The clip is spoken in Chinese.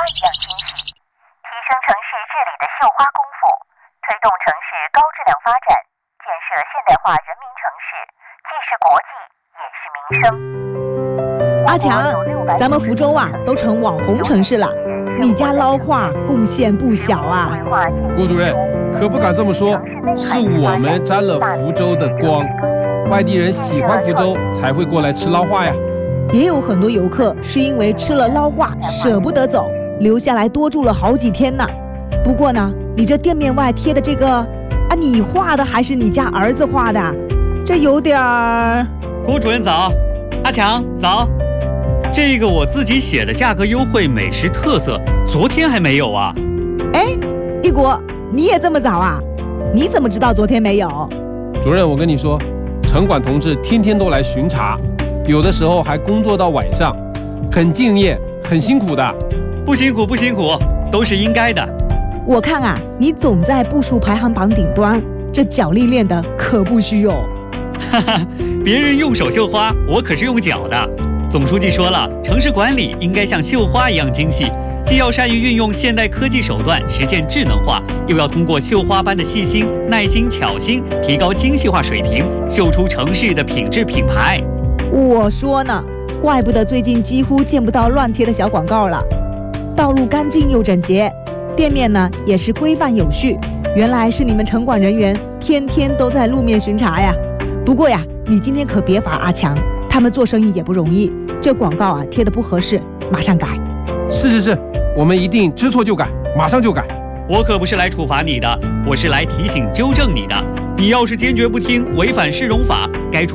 一样惊喜，提升城市治理的绣花功夫，推动城市高质量发展，建设现代化人民城市，既是国际也是民生。 阿强，咱们福州啊都成网红城市了，你家捞画贡献不小啊。 郭主任可不敢这么说，是我们沾了福州的光，外地人喜欢福州才会过来吃捞画呀。 也有很多游客是因为吃了捞画舍不得走，留下来多住了好几天呢。不过呢，你这店面外贴的这个啊，你画的还是你家儿子画的？这有点儿。 郭主任早，阿强早。这个我自己写的价格优惠美食特色，昨天还没有啊。 哎，一国，你也这么早啊？你怎么知道昨天没有？ 主任，我跟你说，城管同志天天都来巡查，有的时候还工作到晚上，很敬业，很辛苦的。 不辛苦不辛苦，都是应该的。 我看啊，你总在步数排行榜顶端，这脚力练的可不虚哦。 哈哈，别人用手绣花，我可是用脚的。总书记说了，城市管理应该像绣花一样精细，既要善于运用现代科技手段实现智能化，又要通过绣花般的细心、耐心、巧心，提高精细化水平，绣出城市的品质品牌。 我说呢，怪不得最近几乎见不到乱贴的小广告了。道路干净又整洁，店面呢也是规范有序。原来是你们城管人员天天都在路面巡查呀。不过呀，你今天可别罚阿强，他们做生意也不容易。这广告啊贴的不合适，马上改。 是，我们一定知错就改，马上就改。 我可不是来处罚你的，我是来提醒纠正你的。你要是坚决不听，违反市容法，该处